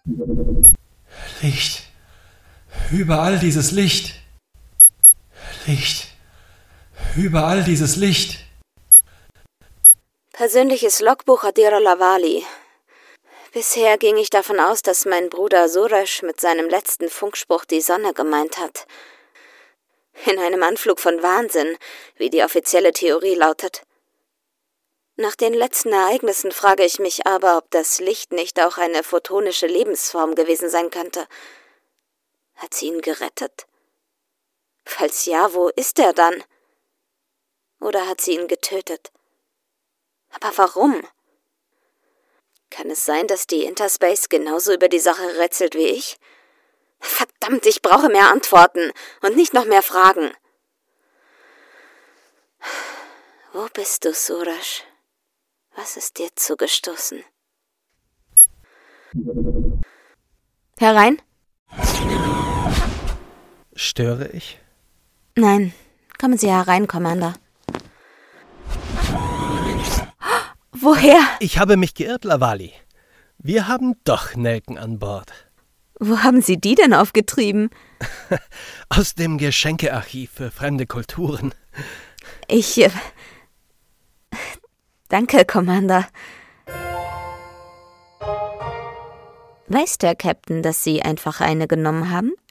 Licht. Überall dieses Licht. Licht. Überall dieses Licht. Persönliches Logbuch Adira Lavali. Bisher ging ich davon aus, dass mein Bruder Suresh mit seinem letzten Funkspruch die Sonne gemeint hat. In einem Anflug von Wahnsinn, wie die offizielle Theorie lautet. Nach den letzten Ereignissen frage ich mich aber, ob das Licht nicht auch eine photonische Lebensform gewesen sein könnte. Hat sie ihn gerettet? Falls ja, wo ist er dann? Oder hat sie ihn getötet? Aber warum? Kann es sein, dass die Interspace genauso über die Sache rätselt wie ich? Verdammt, ich brauche mehr Antworten und nicht noch mehr Fragen. Wo bist du, Suresh? Was ist dir zugestoßen? Herein? Störe ich? Nein, kommen Sie herein, Commander. Woher? Ich habe mich geirrt, Lavali. Wir haben doch Nelken an Bord. Wo haben Sie die denn aufgetrieben? Aus dem Geschenkearchiv für fremde Kulturen. Danke, Commander. Weiß der Captain, dass Sie einfach eine genommen haben?